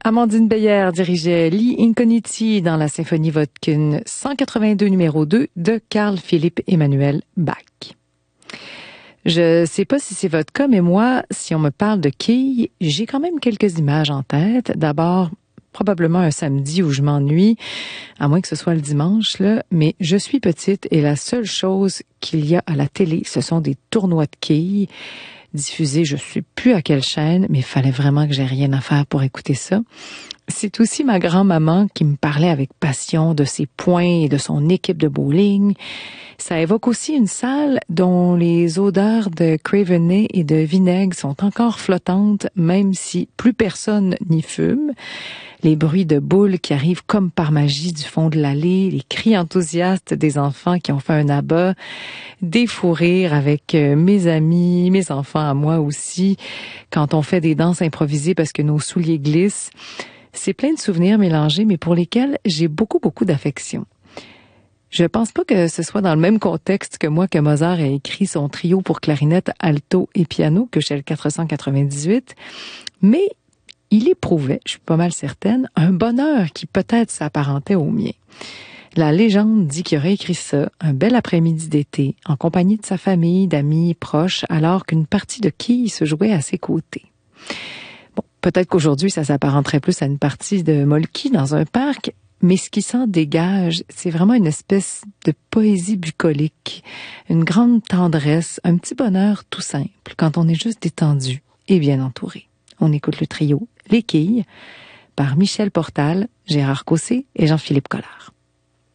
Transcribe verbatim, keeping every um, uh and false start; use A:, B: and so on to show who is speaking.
A: Amandine Beyer dirigeait Lee Incogniti dans la symphonie Vodkin cent quatre-vingt-deux numéro deux de Carl Philipp Emanuel Bach. Je sais pas si c'est votre cas, mais moi, si on me parle de quilles, j'ai quand même quelques images en tête. D'abord, probablement un samedi où je m'ennuie, à moins que ce soit le dimanche, là, mais je suis petite et la seule chose qu'il y a à la télé, ce sont des tournois de quilles diffusés, je sais plus à quelle chaîne, mais il fallait vraiment que j'ai rien à faire pour écouter ça. C'est aussi ma grand-maman qui me parlait avec passion de ses points et de son équipe de bowling. Ça évoque aussi une salle dont les odeurs de Craveney et de vinaigre sont encore flottantes, même si plus personne n'y fume. Les bruits de boules qui arrivent comme par magie du fond de l'allée, les cris enthousiastes des enfants qui ont fait un abat, des fous rires avec mes amis, mes enfants à moi aussi, quand on fait des danses improvisées parce que nos souliers glissent. C'est plein de souvenirs mélangés, mais pour lesquels j'ai beaucoup, beaucoup d'affection. Je pense pas que ce soit dans le même contexte que moi que Mozart a écrit son trio pour clarinette, alto et piano que chez le quatre cent quatre-vingt-dix-huit, mais il éprouvait, je suis pas mal certaine, un bonheur qui peut-être s'apparentait au mien. La légende dit qu'il aurait écrit ça un bel après-midi d'été, en compagnie de sa famille, d'amis proches, alors qu'une partie de quilles se jouait à ses côtés. Bon, peut-être qu'aujourd'hui, ça s'apparenterait plus à une partie de molki dans un parc, mais ce qui s'en dégage, c'est vraiment une espèce de poésie bucolique, une grande tendresse, un petit bonheur tout simple, quand on est juste détendu et bien entouré. On écoute le trio Les Quilles par Michel Portal, Gérard Cossé et Jean-Philippe Collard.